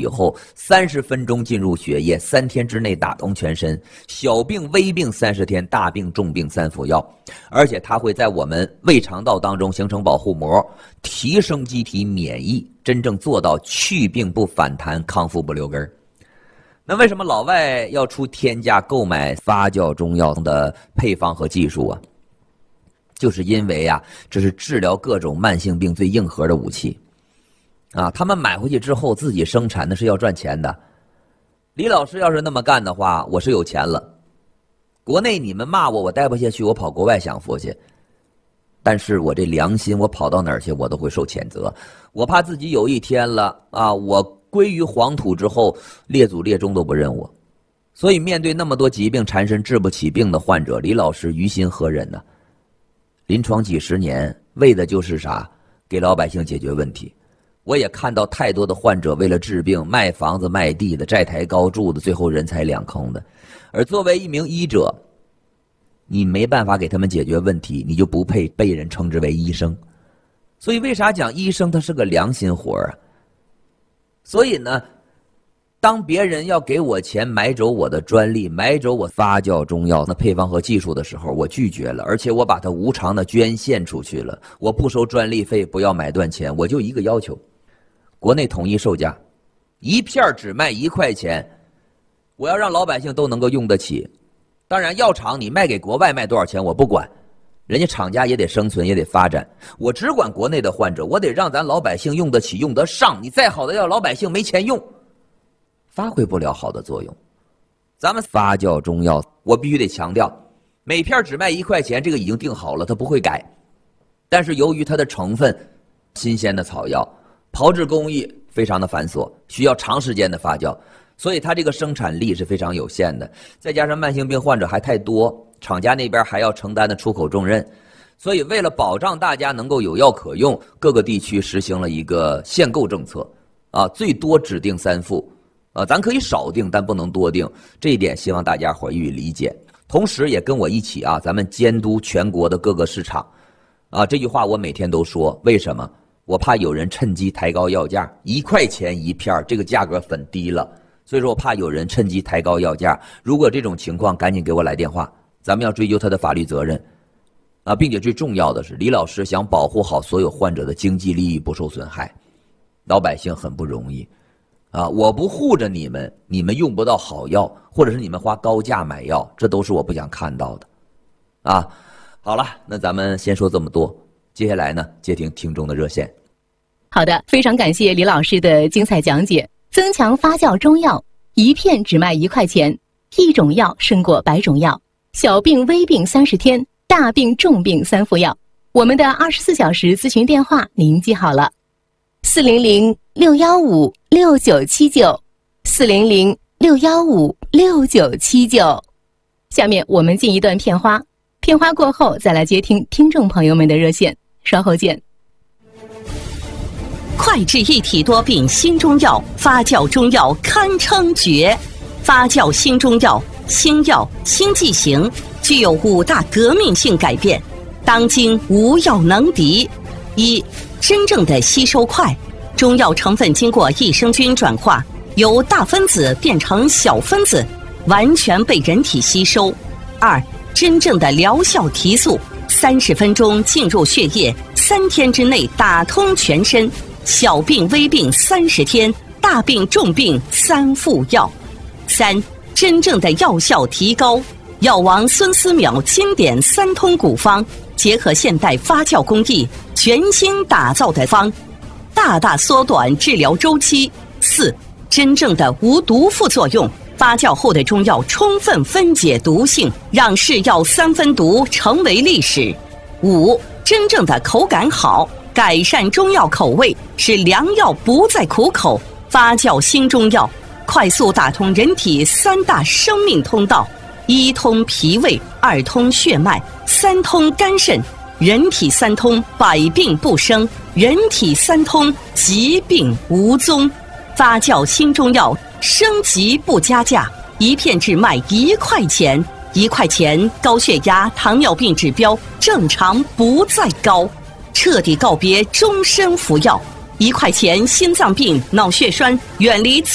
以后，30分钟进入血液，3天之内打通全身，小病微病30天，大病重病3服药，而且它会在我们胃肠道当中形成保护膜，提升机体免疫，真正做到去病不反弹，康复不留根儿。那为什么老外要出天价购买发酵中药的配方和技术啊？就是因为啊，这是治疗各种慢性病最硬核的武器啊！他们买回去之后自己生产，那是要赚钱的。李老师要是那么干的话，我是有钱了。国内你们骂我，我待不下去，我跑国外享福去。但是我这良心，我跑到哪儿去，我都会受谴责。我怕自己有一天了啊，我归于黄土之后，列祖列宗都不认我。所以面对那么多疾病缠身治不起病的患者，李老师于心何忍呢？临床几十年，为的就是啥？给老百姓解决问题。我也看到太多的患者为了治病卖房子卖地的，债台高筑的，最后人财两空的。而作为一名医者，你没办法给他们解决问题，你就不配被人称之为医生。所以为啥讲医生他是个良心活啊？所以呢，当别人要给我钱买走我的专利，买走我发酵中药的配方和技术的时候，我拒绝了，而且我把它无偿的捐献出去了。我不收专利费，不要买断钱，我就一个要求：国内统一售价，一片只卖1块钱，我要让老百姓都能够用得起。当然，药厂你卖给国外卖多少钱我不管，人家厂家也得生存，也得发展。我只管国内的患者，我得让咱老百姓用得起，用得上。你再好的药，老百姓没钱用，发挥不了好的作用。咱们发酵中药，我必须得强调，每片只卖1块钱，这个已经定好了，它不会改。但是由于它的成分，新鲜的草药，炮制工艺非常的繁琐，需要长时间的发酵，所以它这个生产力是非常有限的。再加上慢性病患者还太多，厂家那边还要承担的出口重任，所以为了保障大家能够有药可用，各个地区实行了一个限购政策啊，最多只定3副。咱可以少定，但不能多定，这一点希望大家伙予以理解。同时也跟我一起啊，咱们监督全国的各个市场啊。这句话我每天都说，为什么？我怕有人趁机抬高药价，1块钱一片，这个价格很低了，所以说我怕有人趁机抬高药价。如果这种情况，赶紧给我来电话，咱们要追究他的法律责任啊，并且最重要的是，李老师想保护好所有患者的经济利益不受损害，老百姓很不容易。我不护着你们，你们用不到好药，或者是你们花高价买药，这都是我不想看到的。好了，那咱们先说这么多，接下来呢，接听听众的热线。 好的，非常感谢李老师的精彩讲解。增强发酵中药，一片只卖1块钱，一种药胜过100种药。小病微病30天，大病重病3服药。我们的24小时咨询电话您记好了：400-615-6979，400-615-6979。下面我们进一段片花，片花过后再来接听听众朋友们的热线，稍后见。 快治一体多病新中药，发酵中药堪称绝。发酵新中药，新药新剂型，具有5大革命性改变，当今无药能敌。1、真正的吸收快，中药成分经过益生菌转化，由大分子变成小分子，完全被人体吸收。2、真正的疗效提速，30分钟进入血液，3天之内打通全身，小病微病30天，大病重病3副药。3、真正的药效提高，药王孙思邈经典3通古方，结合现代发酵工艺，全新打造的方，大大缩短治疗周期。4、真正的无毒副作用，发酵后的中药充分分解毒性，让是药3分毒成为历史。5、真正的口感好，改善中药口味，使良药不再苦口。发酵新中药，快速打通人体3大生命通道：1通脾胃，2通血脉，3通肝肾。人体3通，百病不生；人体3通，疾病无踪。发酵新中药，升级不加价，一片只卖1块钱。1块钱，高血压、糖尿病指标正常不再高，彻底告别终身服药。1块钱，心脏病、脑血栓远离。